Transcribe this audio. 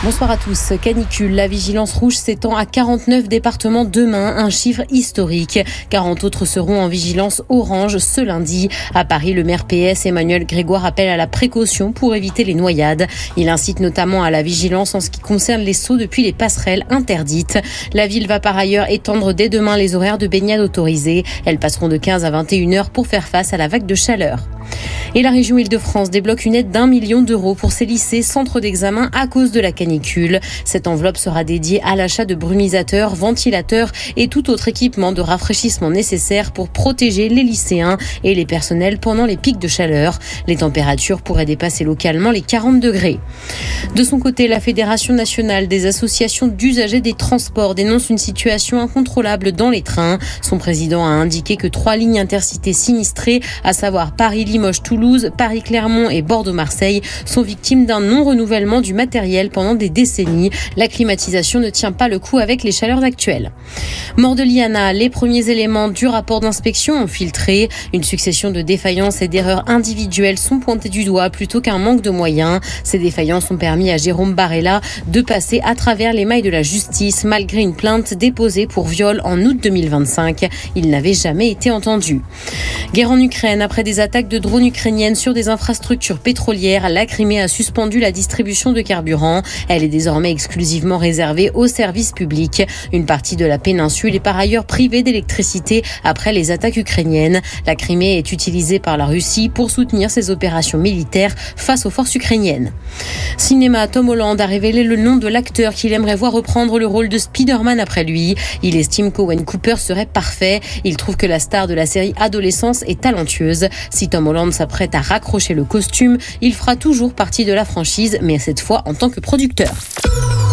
Bonsoir à tous. Canicule, la vigilance rouge s'étend à 49 départements demain, un chiffre historique. 40 autres seront en vigilance orange ce lundi. À Paris, le maire PS Emmanuel Grégoire appelle à la précaution pour éviter les noyades. Il incite notamment à la vigilance en ce qui concerne les sauts depuis les passerelles interdites. La ville va par ailleurs étendre dès demain les horaires de baignade autorisés. Elles passeront de 15 à 21 heures pour faire face à la vague de chaleur. Et la région Île-de-France débloque une aide d'1 million d'euros pour ses lycées, centres d'examen à cause de la canicule. Cette enveloppe sera dédiée à l'achat de brumisateurs, ventilateurs et tout autre équipement de rafraîchissement nécessaire pour protéger les lycéens et les personnels pendant les pics de chaleur. Les températures pourraient dépasser localement les 40 degrés. De son côté, la Fédération nationale des associations d'usagers des transports dénonce une situation incontrôlable dans les trains. Son président a indiqué que 3 lignes intercités sinistrées, à savoir Paris-Limoges-Toulouse, Paris-Clermont et Bordeaux-Marseille, sont victimes d'un non-renouvellement du matériel pendant des décennies. La climatisation ne tient pas le coup avec les chaleurs actuelles. Mort de Liana, les premiers éléments du rapport d'inspection ont filtré. Une succession de défaillances et d'erreurs individuelles sont pointées du doigt plutôt qu'un manque de moyens. Ces défaillances ont permis à Jérôme Barella de passer à travers les mailles de la justice malgré une plainte déposée pour viol en août 2025. Il n'avait jamais été entendu. Guerre en Ukraine. Après des attaques de drones ukrainiennes sur des infrastructures pétrolières, la Crimée a suspendu la distribution de carburant. Elle est désormais exclusivement réservée aux services publics. Une partie de la péninsule est par ailleurs privée d'électricité après les attaques ukrainiennes. La Crimée est utilisée par la Russie pour soutenir ses opérations militaires face aux forces ukrainiennes. Cinéma, Tom Holland a révélé le nom de l'acteur qu'il aimerait voir reprendre le rôle de Spider-Man après lui. Il estime qu'Owen Cooper serait parfait. Il trouve que la star de la série Adolescence est talentueuse. Si Tom Holland s'apprête à raccrocher le costume, il fera toujours partie de la franchise, mais cette fois en tant que producteur.